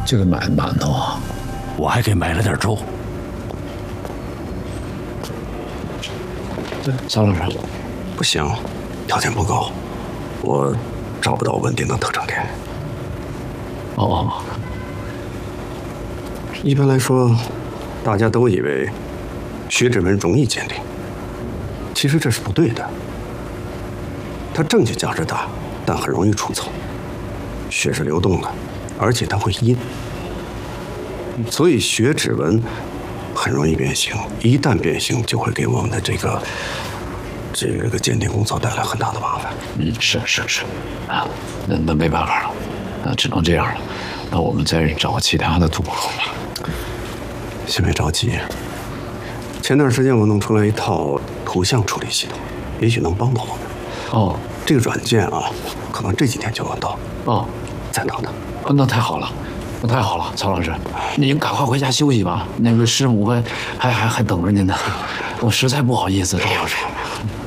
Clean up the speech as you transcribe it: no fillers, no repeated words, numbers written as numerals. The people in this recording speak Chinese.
就给买馒头啊？ 我还给买了点粥。 张老师， 不行，条件不够，我找不到稳定的特征点。 哦， 一般来说，大家都以为血指纹容易鉴定，其实这是不对的。它证据价值大，但很容易出错。血是流动的，而且它会阴，所以血指纹很容易变形。一旦变形，就会给我们的这个鉴定工作带来很大的麻烦。 是啊，那没办法了，那只能这样了。那我们再找其他的突破口吧。 先别着急，前段时间我弄出来一套图像处理系统，也许能帮到我们。 哦， 这个软件啊，可能这几天就能到。 哦， 再等等。 那太好了，那太好了，曹老师，您赶快回家休息吧。那个师母还等着您呢，我实在不好意思，曹老师。